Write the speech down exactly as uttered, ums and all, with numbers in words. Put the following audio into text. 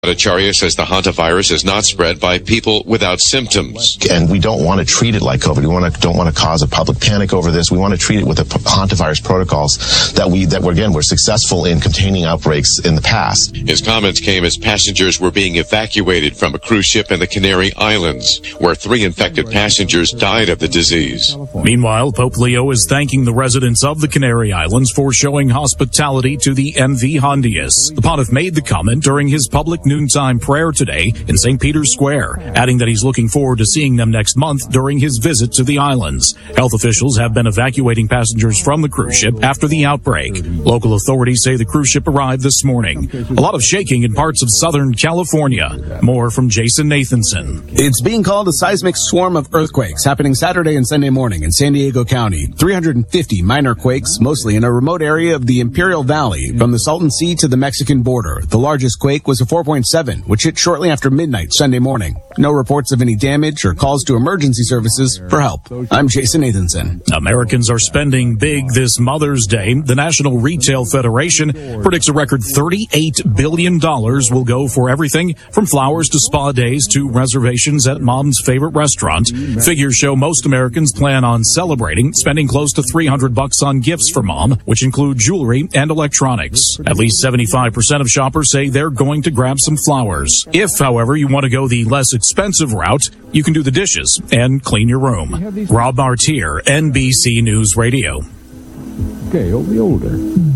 Acharya says the hantavirus is not spread by people without symptoms. And we don't want to treat it like COVID. We want to, don't want to cause a public panic over this. We want to treat it with the hantavirus protocols that we, that we're, again, we're successful in containing outbreaks in the past. His comments came as passengers were being evacuated from a cruise ship in the Canary Islands, where three infected passengers died of the disease. Meanwhile, Pope Leo is thanking the residents of the Canary Islands for showing hospitality to the M V Hondius. The pontiff made the comment during his public noontime prayer today in Saint Peter's Square, adding that he's looking forward to seeing them next month during his visit to the islands. Health officials have been evacuating passengers from the cruise ship after the outbreak. Local authorities say the cruise ship arrived this morning. A lot of shaking in parts of Southern California. More from Jason Nathanson. It's being called a seismic swarm of earthquakes happening Saturday and Sunday morning in San Diego County. three hundred fifty minor quakes, mostly in a remote area of the Imperial Valley from the Salton Sea to the Mexican border. The largest quake was a four point seven, which hit shortly after midnight Sunday morning. No reports of any damage or calls to emergency services for help. I'm Jason Nathanson. Americans are spending big this Mother's Day. The National Retail Federation predicts a record thirty-eight billion dollars will go for everything from flowers to spa days to reservations at mom's favorite restaurant. Figures show most Americans plan on celebrating, spending close to three hundred bucks on gifts for mom, which include jewelry and electronics. At least seventy-five percent of shoppers say they're going to grab some flowers. If, however, you want to go the less expensive route, you can do the dishes and clean your room. Rob Martier, N B C News Radio. Okay, over the older.